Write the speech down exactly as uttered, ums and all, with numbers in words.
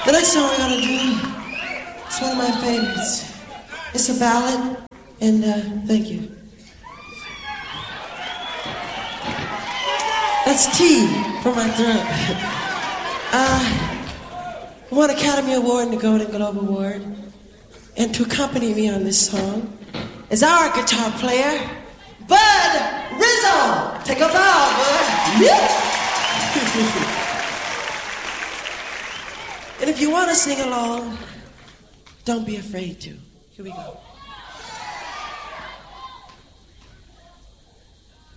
The next song we're gonna do is one of my favorites. It's a ballad, and uh, thank you. That's tea for my throat. uh, won Academy Award and the Golden Globe Award. And to accompany me on this song is our guitar player, Bud Rizzo. Take a bow, Bud. Yeah. And if you want to sing along, don't be afraid to. Here we go.